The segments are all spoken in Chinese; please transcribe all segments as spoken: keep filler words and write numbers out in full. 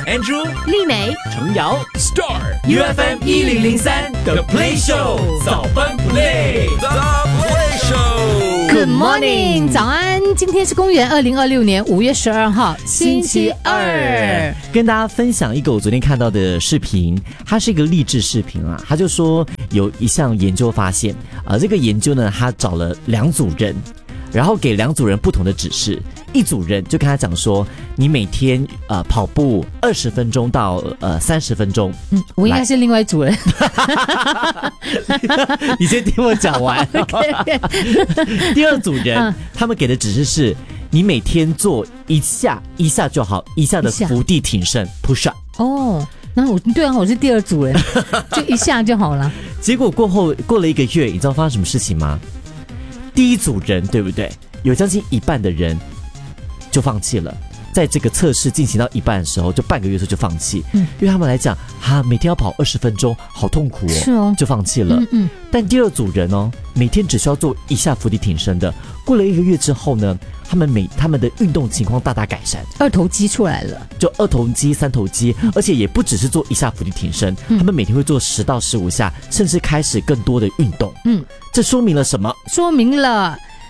Andrew、 丽美、 程瑶、Star U F M 一零零三 The Play Show 早班 Play The Play Show。Good morning， 早安！今天是公元二零二六年五月十二号，星期二。 跟大家分享一个我昨天看到的视频，它是一个励志视频啊。他就说有一项研究发现，呃，这个研究呢，他找了两组人。然后给两组人不同的指示，一组人就跟他讲说，你每天呃跑步二十分钟到呃三十分钟。 嗯，我应该是另外一组人。 你先听我讲完。第二组人、嗯，他们给的指示是，你每天做一下一下就好，一下的伏地挺身 push up。 哦，那我对啊，我是第二组人，就一下就好了。 结果过后过了一个月，你知道发生什么事情吗？第一组人对不对？有将近一半的人就放弃了，在这个测试进行到一半的时候，就半个月的时候就放弃，嗯，因为他们来讲，哈、啊，每天要跑二十分钟，好痛苦哦， 是哦， 就放弃了。嗯嗯。但第二组人哦，每天只需要做一下伏地挺身的，过了一个月之后呢，他们每他们的运动情况大大改善， 二头肌出来了， 就二头肌、三头肌，嗯、而且也不只是做一下伏地挺身、嗯，他们每天会做十到十五下，甚至开始更多的运动。嗯。这说明了什么？ 说明了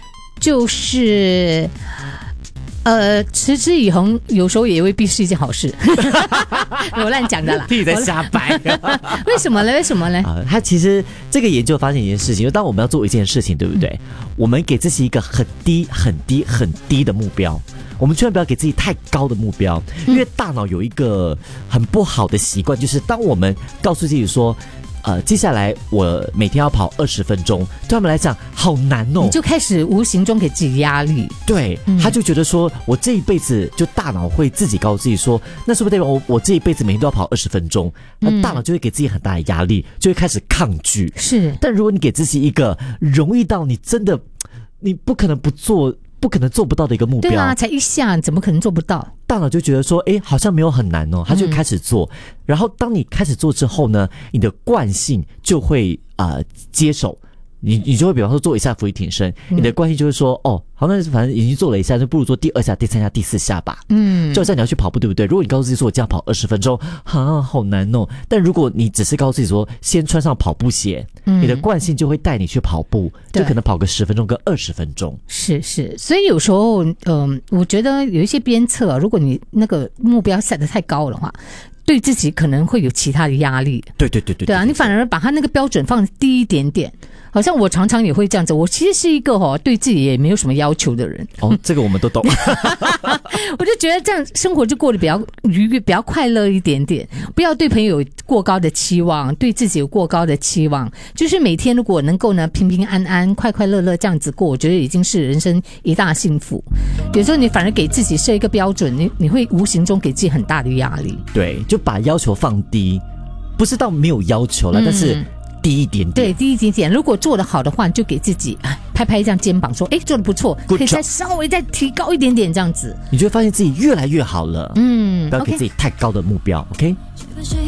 就是呃，持之以恒有时候也未必是一件好事。我乱讲的啦， 自己在瞎掰。 为什么呢？为什么呢？ 啊、呃，他其实这个研究发现一件事情，就当我们要做一件事情，对不对？嗯、我们给自己一个很低、很低、很低的目标。我们千万不要给自己太高的目标，因为大脑有一个很不好的习惯，就是当我们告诉自己说，呃，接下来我每天要跑二十分钟，对他们来讲好难哦， 你就开始无形中给自己压力。 对、嗯，他就觉得说，我这一辈子就大脑会自己告诉自己说，那是不是代表我我这一辈子每天都要跑二十分钟？那大脑就会给自己很大的压力，就会开始抗拒。 是， 但如果你给自己一个容易到你真的，你不可能不做。不可能做不到的一个目标， 对啊，才一下，怎么可能做不到？ 大脑就觉得说，哎，好像没有很难哦，他就开始做。嗯、然后当你开始做之后呢，你的惯性就会啊、呃、接手。你你就会比方说做一下伏地挺身、嗯，你的惯性就会说，哦，好，那反正已经做了一下，就不如做第二下、第三下、第四下吧。嗯，就好像你要去跑步，对不对？如果你告诉自己说我这样跑二十分钟，啊，好难哦。但如果你只是告诉自己说，先穿上跑步鞋，嗯、你的惯性就会带你去跑步，就可能跑个十分钟跟二十分钟。 是是，所以有时候，嗯、呃，我觉得有一些鞭策、啊，如果你那个目标set得太高的话。对自己可能会有其他的压力， 对对对对， 对啊，你反而把他那个标准放低一点点，好像我常常也会这样子。我其实是一个哦，对自己也没有什么要求的人。 哦，这个我们都懂。 我就觉得这样生活就过得比较愉悦、比较快乐一点点，不要对朋友有过高的期望，对自己有过高的期望。就是每天如果能够呢平平安安、快快乐乐这样子过，我觉得已经是人生一大幸福。有时候你反而给自己设一个标准，你你会无形中给自己很大的压力。 对，就把要求放低，不是到没有要求了、嗯，但是低一点点。 对，低一点点。如果做得好的话，你就给自己拍拍这样肩膀，说：“哎，做得不错，可以再稍微再提高一点点，这样子。” 你就会发现自己越来越好了。嗯，不要给自己太高的目标。OK。OK